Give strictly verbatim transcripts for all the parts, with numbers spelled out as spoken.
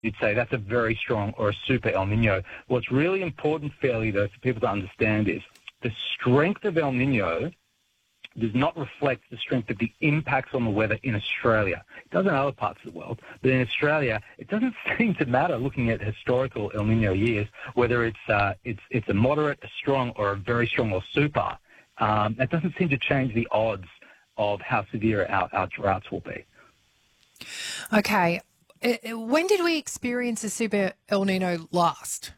you'd say that's a very strong or a super El Nino. What's really important, fairly, though, for people to understand is the strength of El Nino does not reflect the strength of the impacts on the weather in Australia. It does in other parts of the world, but in Australia, it doesn't seem to matter, looking at historical El Nino years, whether it's uh, it's it's a moderate, a strong, or a very strong or super. Um, that doesn't seem to change the odds of how severe our, our droughts will be. Okay. When did we experience a super El Nino last?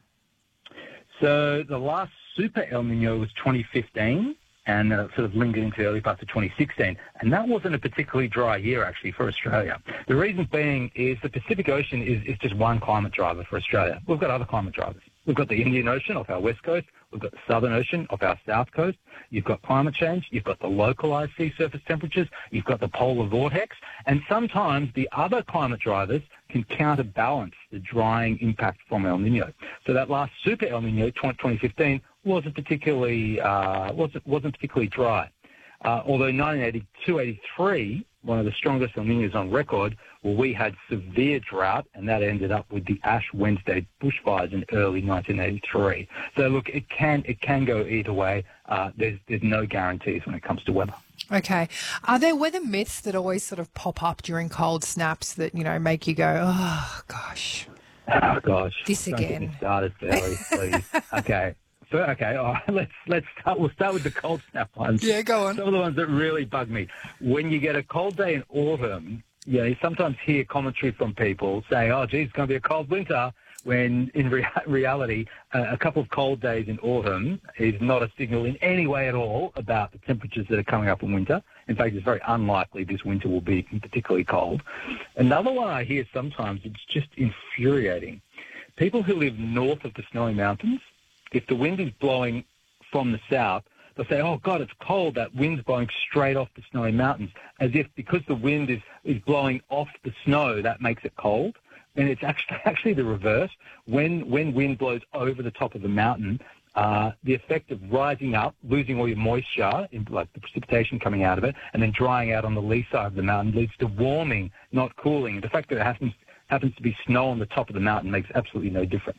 So the last super El Nino was twenty fifteen. And uh, sort of lingered into the early parts of twenty sixteen. And that wasn't a particularly dry year, actually, for Australia. The reason being is the Pacific Ocean is, is just one climate driver for Australia. We've got other climate drivers. We've got the Indian Ocean off our west coast. We've got the Southern Ocean off our south coast. You've got climate change. You've got the localized sea surface temperatures. You've got the polar vortex. And sometimes the other climate drivers can counterbalance the drying impact from El Nino. So that last super El Nino, twenty fifteen, wasn't particularly uh, wasn't wasn't particularly dry. Uh, although nineteen eighty-two eighty-three, one of the strongest El Ninos on record, well, we had severe drought, and that ended up with the Ash Wednesday bushfires in early nineteen eighty-three. So look, it can it can go either way. Uh, there's there's no guarantees when it comes to weather. Okay. Are there weather myths that always sort of pop up during cold snaps that, you know, make you go, oh, gosh. Oh, gosh. This Don't again. Get me started, Sally, please. Okay. So, okay, all right, let's let's start. We'll start with the cold snap ones. Yeah, go on. Some of the ones that really bug me. When you get a cold day in autumn, you know, you sometimes hear commentary from people saying, "Oh, geez, it's going to be a cold winter." When in rea- reality, uh, a couple of cold days in autumn is not a signal in any way at all about the temperatures that are coming up in winter. In fact, it's very unlikely this winter will be particularly cold. Another one I hear sometimes, it's just infuriating. People who live north of the Snowy Mountains, if the wind is blowing from the south, they'll say, oh, God, it's cold. That wind's blowing straight off the Snowy Mountains, as if because the wind is, is blowing off the snow, that makes it cold. And it's actually actually the reverse. When when wind blows over the top of the mountain, uh, the effect of rising up, losing all your moisture, in, like the precipitation coming out of it, and then drying out on the lee side of the mountain leads to warming, not cooling. The fact that it happens, happens to be snow on the top of the mountain makes absolutely no difference.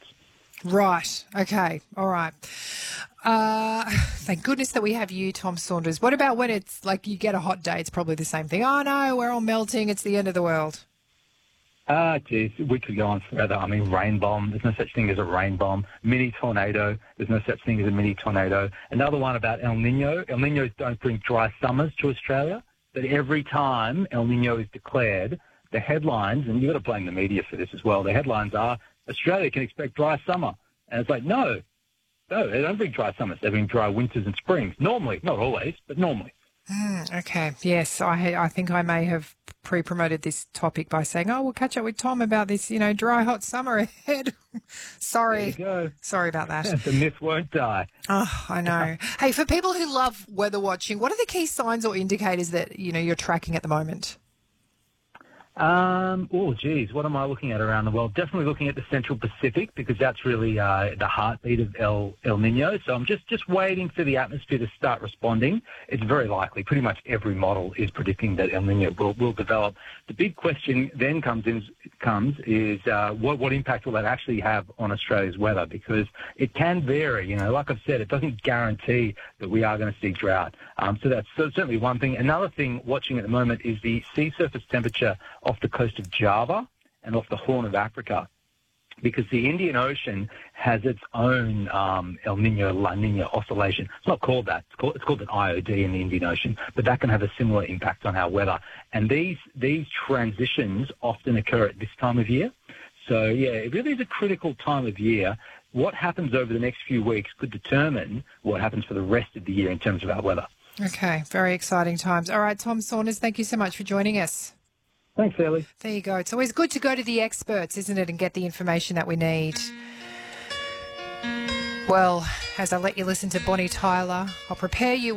Right. Okay. All right. Uh, thank goodness that we have you, Tom Saunders. What about when it's like you get a hot day? It's probably the same thing. Oh, no, we're all melting. It's the end of the world. Ah, geez, we could go on further. I mean, rain bomb. There's no such thing as a rain bomb. Mini tornado. There's no such thing as a mini tornado. Another one about El Nino. El Ninos don't bring dry summers to Australia, but every time El Nino is declared, the headlines, and you've got to blame the media for this as well, the headlines are, Australia can expect dry summer. And it's like, no, no, they don't bring dry summers. They bring dry winters and springs. Normally, not always, but normally. Mm, okay. Yes, I I think I may have pre-promoted this topic by saying, oh, we'll catch up with Tom about this, you know, dry, hot summer ahead. Sorry. There you go. Sorry about that. The myth won't die. Oh, I know. Hey, for people who love weather watching, what are the key signs or indicators that, you know, you're tracking at the moment? Um, oh, geez, what am I looking at around the world? Definitely looking at the Central Pacific because that's really uh, the heartbeat of El, El Nino. So I'm just, just waiting for the atmosphere to start responding. It's very likely. Pretty much every model is predicting that El Nino will, will develop. The big question then comes in, comes is uh, what, what impact will that actually have on Australia's weather? Because it can vary. You know, like I've said, it doesn't guarantee that we are going to see drought. Um, so that's certainly one thing. Another thing watching at the moment is the sea surface temperature off the coast of Java and off the Horn of Africa, because the Indian Ocean has its own um, El Nino, La Nina oscillation. It's not called that. It's called, it's called an I O D in the Indian Ocean, but that can have a similar impact on our weather. And these these transitions often occur at this time of year. So, yeah, it really is a critical time of year. What happens over the next few weeks could determine what happens for the rest of the year in terms of our weather. Okay, very exciting times. All right, Tom Saunders, thank you so much for joining us. Thanks, Ellie. There you go. It's always good to go to the experts, isn't it, and get the information that we need. Well, as I let you listen to Bonnie Tyler, I'll prepare you